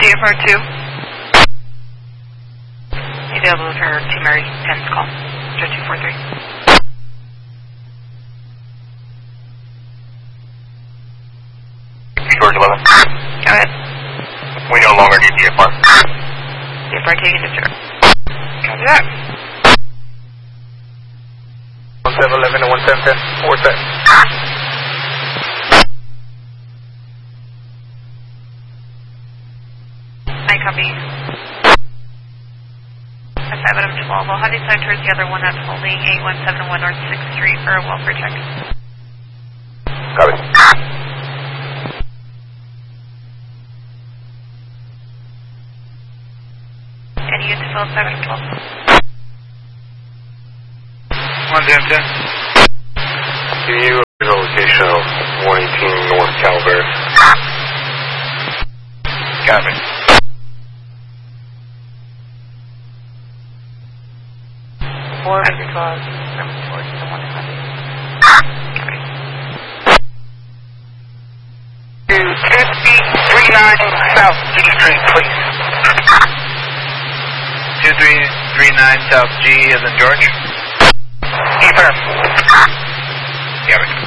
GFR 2. Available for T Mary 10's call. 243. George 11. Go ahead. We no longer need GFR. GFR taking to 0. Copy that. 1711 and 1710. 4 set. I copy. S7 of 12. I'll have you side towards the other one that's holding 8171 North 6th Street for a welfare check. Copy. Any units fill 7 of 12. 110. Give you a location of 118 North Calvert. Copy. Four because coming towards the 100. Copy. 239 South G Street, please. 2339 South G as in George. Affirm. Copy.